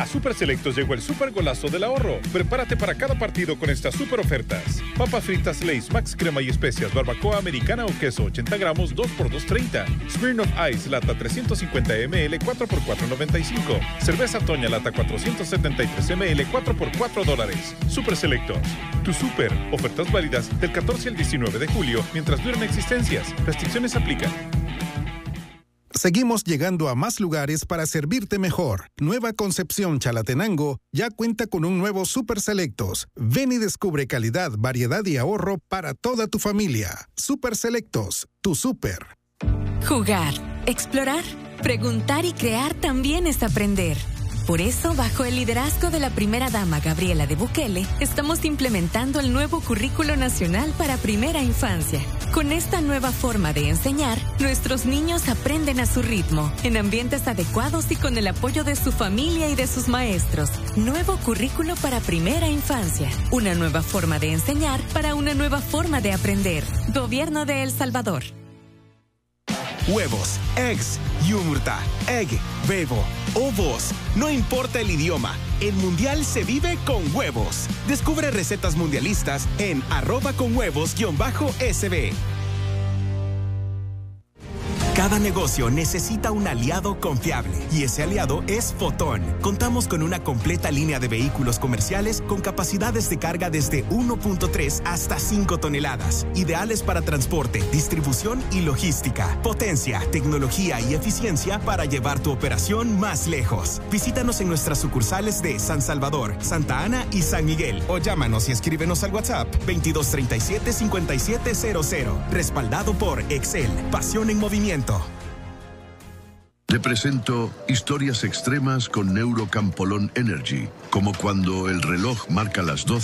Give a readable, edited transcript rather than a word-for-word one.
A Super Selectos llegó el super golazo del ahorro. Prepárate para cada partido con estas super ofertas. Papas fritas Lay's Max Crema y Especias, barbacoa americana o queso 80 gramos, 2 por 2.30. Smirnoff Ice, lata 350 ml, 4 por $4.95. Cerveza Toña, lata 473 ml, 4 por $4. Super Selectos. Tu super. Ofertas válidas del 14 al 19 de julio mientras duran existencias. Restricciones aplican. Seguimos llegando a más lugares para servirte mejor. Nueva Concepción Chalatenango ya cuenta con un nuevo Super Selectos. Ven y descubre calidad, variedad y ahorro para toda tu familia. Super Selectos, tu super. Jugar, explorar, preguntar y crear también es aprender. Por eso, bajo el liderazgo de la primera dama Gabriela de Bukele, estamos implementando el nuevo Currículo Nacional para Primera Infancia. Con esta nueva forma de enseñar, nuestros niños aprenden a su ritmo, en ambientes adecuados y con el apoyo de su familia y de sus maestros. Nuevo Currículo para Primera Infancia. Una nueva forma de enseñar para una nueva forma de aprender. Gobierno de El Salvador. Huevos, eggs, yumurta, egg, bebo, ovos. No importa el idioma, el mundial se vive con huevos. Descubre recetas mundialistas en @conhuevos_SB. Cada negocio necesita un aliado confiable y ese aliado es Fotón. Contamos con una completa línea de vehículos comerciales con capacidades de carga desde 1.3 hasta 5 toneladas, ideales para transporte, distribución y logística. Potencia, tecnología y eficiencia para llevar tu operación más lejos. Visítanos en nuestras sucursales de San Salvador, Santa Ana y San Miguel o llámanos y escríbenos al WhatsApp 2237-5700. Respaldado por Excel, pasión en movimiento. Le presento historias extremas con Neurocampolón Energy, como cuando el reloj marca las 12